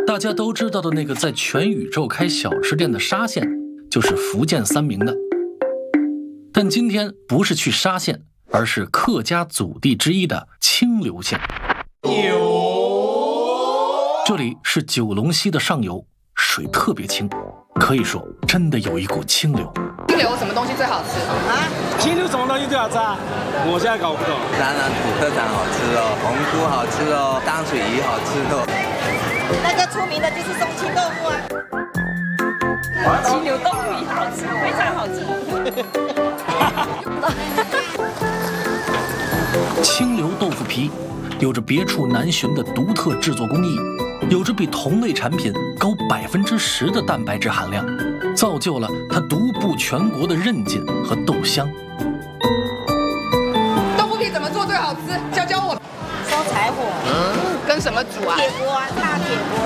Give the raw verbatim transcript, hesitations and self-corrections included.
大家都知道的那个在全宇宙开小吃店的沙县，就是福建三明的。但今天不是去沙县，而是客家祖地之一的清流县。这里是九龙溪的上游，水特别清，可以说真的有一股清流。 清流什么东西最好吃啊？ 清流什么东西最好吃啊？我现在搞不懂。 当然土特产好吃哦，红菇好吃哦，淡水鱼好吃哦。 那个出名的就是松青豆腐啊。 清流豆腐也好吃，非常好吃。 清流豆腐皮有着别处难寻的独特制作工艺，有着比同类产品高百分之十的蛋白质含量，造就了它独步全国的韧劲和豆香。 豆腐皮怎么做最好吃？教教我。 烧柴火， 嗯，跟什么煮啊？ 铁锅啊，大铁锅